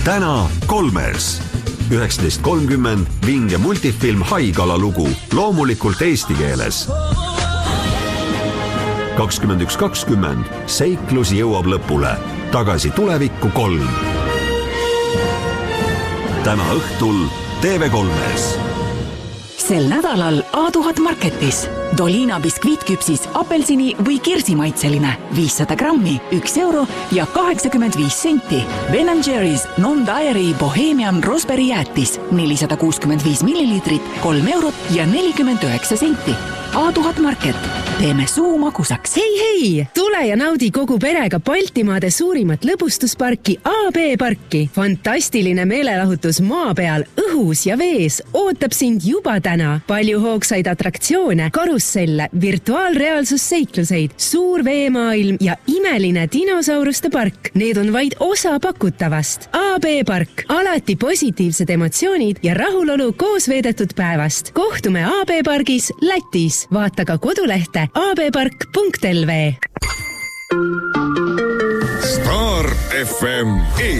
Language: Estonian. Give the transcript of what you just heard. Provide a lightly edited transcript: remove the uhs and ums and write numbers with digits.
täna 3. 19.30 vinge multifilm Haigala lugu, loomulikult eesti keeles. 21.20 seiklus jõuab lõpule. Tagasi tulevikku 3. Täna õhtul TV3-s. Sel nädalal A1000 Marketis. Dolina biskviitküpsis apelsini või kirsimaitseline 500 grammi, 1 euro ja 85 senti. Ben & Jerry's Non-Dairy Bohemian Raspberry jäätis 465 millilitrit, 3 eurot ja 49 senti. A1000 Market. Teeme suu magusaks. Hei! Tule ja naudi kogu perega Baltimaade suurimat lõbustusparki AB Parki. Fantastiline meelelahutus maa peal, õhus ja vees ootab sind juba täna. Palju hoogsaid atraktsioone, karusselle, virtuaalreaalsusseikluseid, suur veemaailm ja imeline dinosauruste park. Need on vaid osa pakutavast. AB Park. Alati positiivsed emotsioonid ja rahulolu koos veedetud päevast. Kohtume AB Pargis Lätis. Vaata ka kodulehte abpark.lv. Star FM